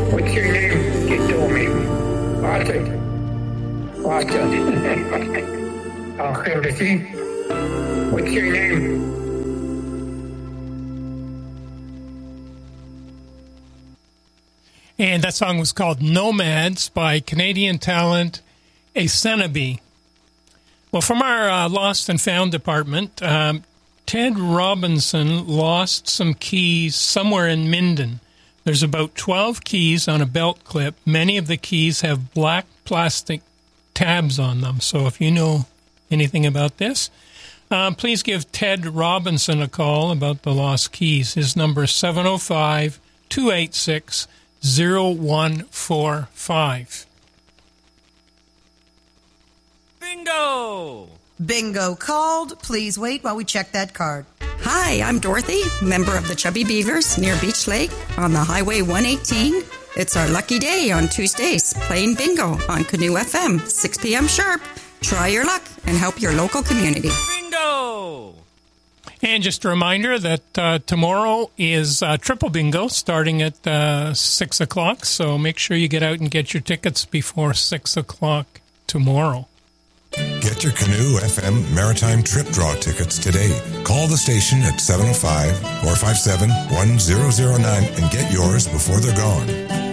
What's your name? You told me. Arthur. Timothy. What's your name? And that song was called Nomads by Canadian talent Asenabe. Well, from our Lost and Found department, Ted Robinson lost some keys somewhere in Minden. There's about 12 keys on a belt clip. Many of the keys have black plastic tabs on them. So if you know anything about this, please give Ted Robinson a call about the lost keys. His number is 705-286-0145. Bingo! Bingo called. Please wait while we check that card. Hi, I'm Dorothy, member of the Chubby Beavers near Beach Lake on the Highway 118. It's our lucky day on Tuesdays, playing bingo on Canoe FM, 6 p.m. sharp. Try your luck and help your local community. Bingo! And just a reminder that tomorrow is Triple Bingo starting at 6 o'clock, so make sure you get out and get your tickets before 6 o'clock tomorrow. Get your Canoe FM Maritime Trip Draw tickets today. Call the station at 705-457-1009 and get yours before they're gone.